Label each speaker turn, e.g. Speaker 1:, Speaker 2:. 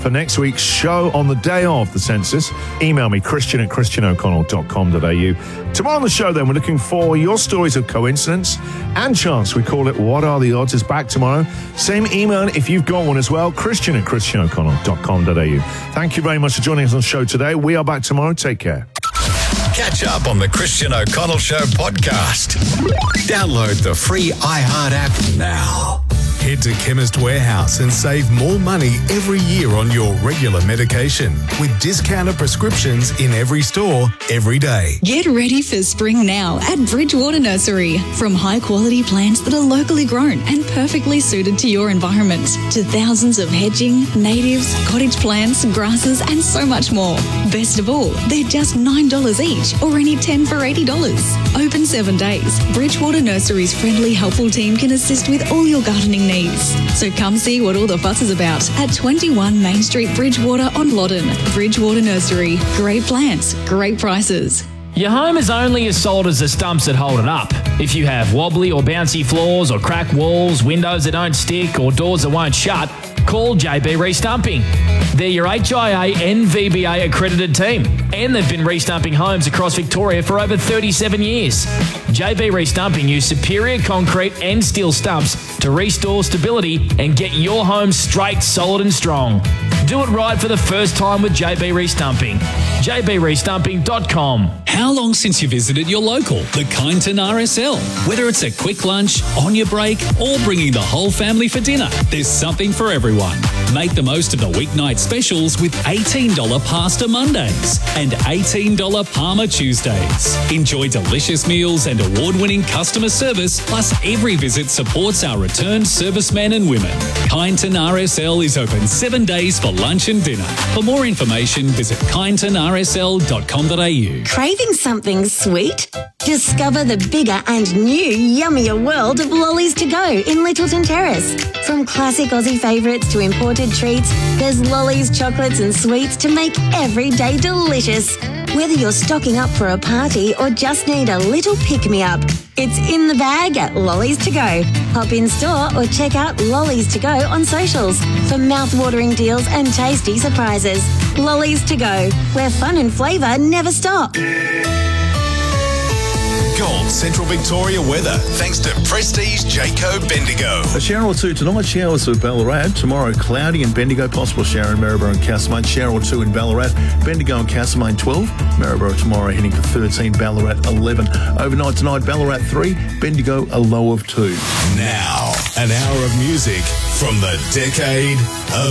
Speaker 1: for next week's show on the day of the census. Email me, christian@christianoconnell.com.au. Tomorrow on the show, then, we're looking for your stories of coincidence and chance. We call it What Are the Odds? Is back tomorrow. Same email if you've got one as well, christian@christianoconnell.com.au. Thank you very much for joining us on the show today. We are back tomorrow. Take care.
Speaker 2: Catch up on the Christian O'Connell Show podcast. Download the free iHeart app now.
Speaker 3: Head to Chemist Warehouse and save more money every year on your regular medication with discounted prescriptions in every store, every day.
Speaker 4: Get ready for spring now at Bridgewater Nursery. From high-quality plants that are locally grown and perfectly suited to your environment, to thousands of hedging, natives, cottage plants, grasses, and so much more. Best of all, they're just $9 each or any 10 for $80. Open 7 days. Bridgewater Nursery's friendly, helpful team can assist with all your gardening needs. So come see what all the fuss is about at 21 Main Street, Bridgewater on Loddon. Bridgewater Nursery. Great plants, great prices.
Speaker 5: Your home is only as solid as the stumps that hold it up. If you have wobbly or bouncy floors or cracked walls, windows that don't stick or doors that won't shut, call JB Restumping. They're your HIA NVBA accredited team, and they've been restumping homes across Victoria for over 37 years. JB Restumping use superior concrete and steel stumps to restore stability and get your home straight, solid and strong. Do it right for the first time with JB Restumping. jbrestumping.com.
Speaker 6: How long since you visited your local, the Kyneton RSL? Whether it's a quick lunch, on your break, or bringing the whole family for dinner, there's something for everyone. Make the most of the weeknight specials with $18 Pasta Mondays and $18 Parma Tuesdays. Enjoy delicious meals and award-winning customer service, plus every visit supports our returned servicemen and women. Kyneton RSL is open 7 days for lunch and dinner. For more information, visit kynetonrsl.com.au.
Speaker 7: Craving something sweet? Discover the bigger and new yummier world of Lollies to Go in Littleton Terrace. From classic Aussie favourites to imported treats, there's Lollies chocolates and sweets to make every day delicious. Whether you're stocking up for a party or just need a little pick-me-up, it's in the bag at Lollies to Go. Hop in store or check out Lollies to Go on socials for mouth-watering deals and tasty surprises. Lollies to Go, where fun and flavour never stop.
Speaker 2: Gold Central Victoria weather, thanks to Prestige Jayco Bendigo.
Speaker 8: A shower or two tonight, showers at Ballarat. Tomorrow, cloudy in Bendigo, possible shower in Maryborough and Castlemaine. Shower or two in Ballarat. Bendigo and Castlemaine 12. Maryborough tomorrow heading for 13. Ballarat 11. Overnight tonight, Ballarat 3. Bendigo a low of 2.
Speaker 2: Now, an hour of music from the decade of